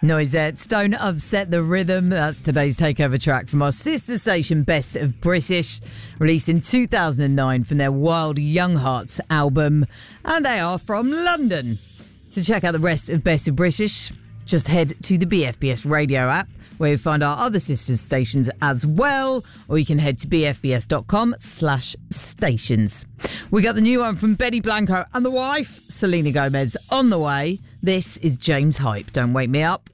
Noisettes, Don't Upset the Rhythm. That's today's takeover track from our sister station Best of British, released in 2009 from their Wild Young Hearts album. And they are from London. To check out the rest of Best of British, just head to the BFBS radio app, where you'll find our other sister stations as well, or you can head to bfbs.com/stations. We got the new one from Benny Blanco and the wife, Selena Gomez, on the way. This is James Hype. Don't Wake Me Up.